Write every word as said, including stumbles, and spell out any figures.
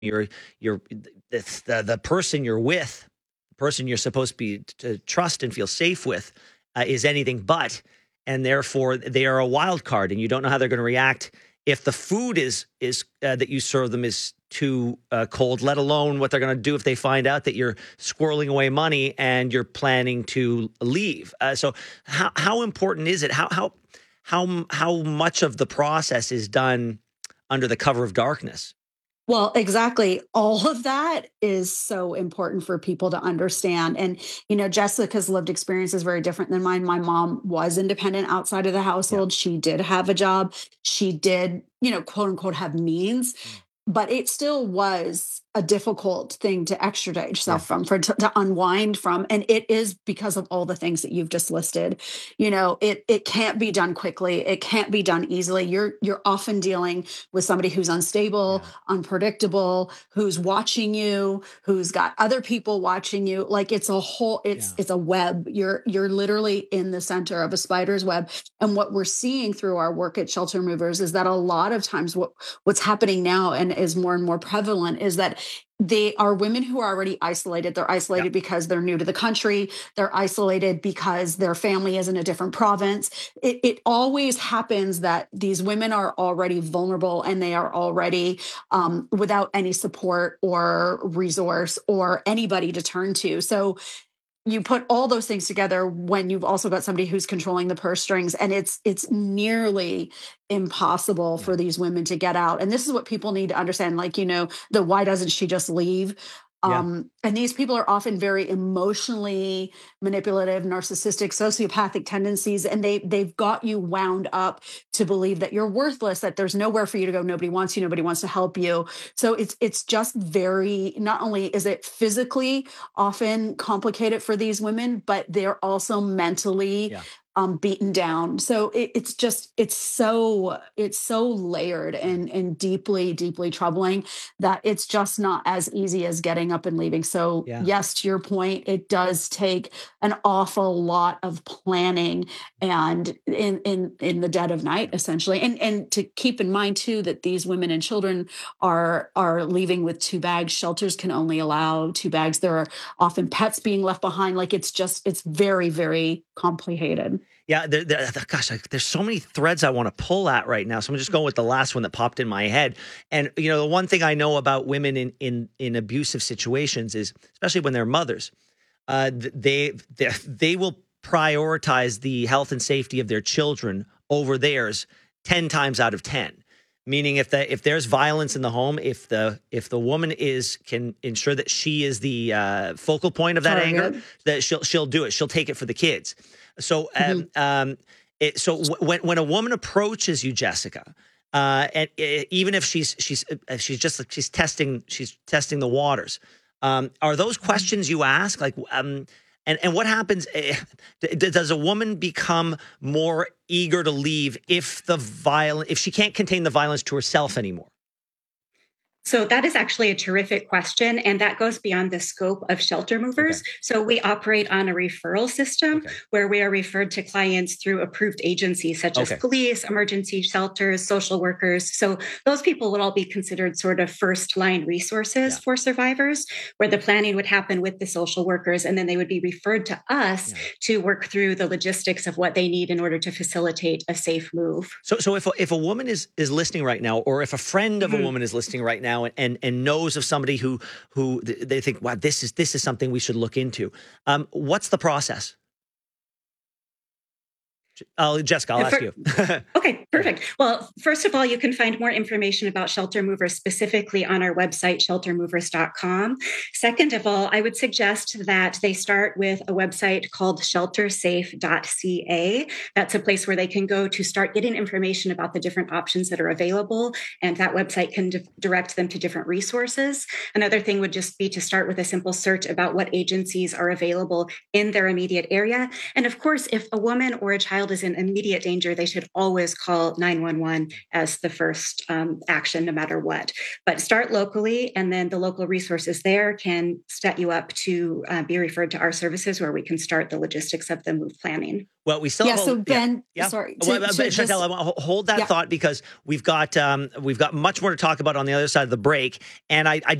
you're you're it's the the person you're with, the person you're supposed to be to trust and feel safe with, uh, is anything but, and therefore they are a wild card, and you don't know how they're going to react if the food is is uh, that you serve them is too uh, cold. Let alone what they're going to do if they find out that you're squirreling away money and you're planning to leave. Uh, so how how important is it? How how how how much of the process is done under the cover of darkness? Well, exactly. All of that is so important for people to understand. And, you know, Jessica's lived experience is very different than mine. My mom was independent outside of the Yeah. household. She did have a job. She did, you know, quote unquote, have means, Mm. but it still was a difficult thing to extradite Yeah. yourself from, for to, to unwind from. And it is because of all the things that you've just listed. You know, it it can't be done quickly. It can't be done easily. You're you're often dealing with somebody who's unstable, Yeah. unpredictable, who's watching you, who's got other people watching you. Like it's a whole, it's Yeah. it's a web. You're you're literally in the center of a spider's web. And what we're seeing through our work at Shelter Movers is that a lot of times what what's happening now and is more and more prevalent is that they are women who are already isolated. They're Yeah. isolated because they're new to the country. They're isolated because their family is in a different province. It, it always happens that these women are already vulnerable and they are already um, without any support or resource or anybody to turn to. So you put all those things together when you've also got somebody who's controlling the purse strings, and it's it's nearly impossible Yeah. for these women to get out. And this is what people need to understand, like, you know, the why doesn't she just leave? Yeah. Um, and these people are often very emotionally manipulative, narcissistic, sociopathic tendencies, and they they've got you wound up to believe that you're worthless, that there's nowhere for you to go, nobody wants you, nobody wants to help you. So it's it's just very, not only is it physically often complicated for these women, but they're also mentally Yeah. um, beaten down. So it, it's just it's so it's so layered Yeah. and and deeply deeply troubling that it's just not as easy as getting up and leaving. So Yeah. yes, to your point, it does take an awful lot of planning and in in in the dead of night, essentially. And and to keep in mind too that these women and children are are leaving with two bags. Shelters can only allow two bags. There are often pets being left behind. Like it's just it's very very complicated. Yeah, there, there, gosh, like, there's so many threads I want to pull at right now. So I'm just going with the last one that popped in my head. And you know, the one thing I know about women in in in abusive situations is, especially when they're mothers, uh, they they they will prioritize the health and safety of their children over theirs ten times out of ten. Meaning, if the if there's violence in the home, if the if the woman is can ensure that she is the uh, focal point of that anger, Target. that she'll she'll do it. She'll take it for the kids. So, Mhm. um, um, it, so w- when when a woman approaches you, Jessica, uh, and uh, even if she's she's uh, she's just like she's testing she's testing the waters, um, are those questions you ask like um, and and what happens? Uh, d- does a woman become more eager to leave if the violence if she can't contain the violence to herself anymore? So that is actually a terrific question, and that goes beyond the scope of Shelter Okay. Movers. So we operate on a referral system Okay. where we are referred to clients through approved agencies such as Okay. police, emergency shelters, social workers. So those people would all be considered sort of first line resources Yeah. for survivors, where the planning would happen with the social workers, and then they would be referred to us Yeah. to work through the logistics of what they need in order to facilitate a safe move. So, so if a, if a woman is is listening right now, or if a friend of a Mhm. woman is listening right now, and, and and knows of somebody who who th- they think, wow, this is this is something we should look into. Um, what's the process? Oh, Jessica, I'll Uh, ask for- you. Okay, perfect. Well, first of all, you can find more information about Shelter Movers specifically on our website, shelter movers dot com. Second of all, I would suggest that they start with a website called shelter safe dot c a. That's a place where they can go to start getting information about the different options that are available, and that website can di- direct them to different resources. Another thing would just be to start with a simple search about what agencies are available in their immediate area. And of course, if a woman or a child child is in immediate danger, they should always call nine one one as the first um, action, no matter what. But start locally, and then the local resources there can set you up to uh, be referred to our services, where we can start the logistics of the move planning. Well, we still yeah. have So a, Ben, yeah, yeah. sorry, well, to, but to Chantel, just, I want to hold that yeah. thought, because we've got um, we've got much more to talk about on the other side of the break, and I, I